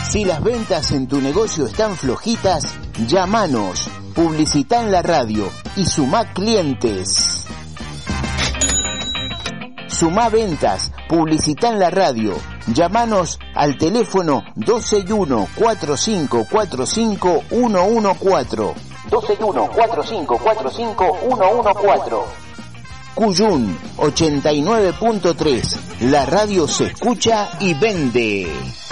Si las ventas en tu negocio están flojitas, llámanos, publicitá en la radio y sumá clientes. Sumá ventas, publicitá en la radio. Llámanos al teléfono 121-4545-114. 121-4545-114. Cuyún 89.3. La radio se escucha y vende.